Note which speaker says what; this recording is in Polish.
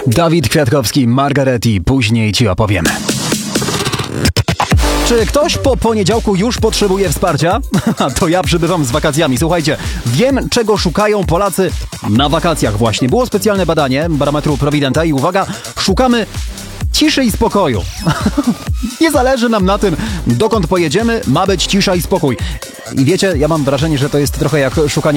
Speaker 1: Dawid Kwiatkowski, Margaretti, później ci opowiemy. Czy ktoś po poniedziałku już potrzebuje wsparcia? To ja przybywam z wakacjami. Słuchajcie, wiem, czego szukają Polacy na wakacjach właśnie. Było specjalne badanie barometru Prowidenta i uwaga, szukamy ciszy i spokoju. Nie zależy nam na tym, dokąd pojedziemy, ma być cisza i spokój. I wiecie, ja mam wrażenie, że to jest trochę jak szukanie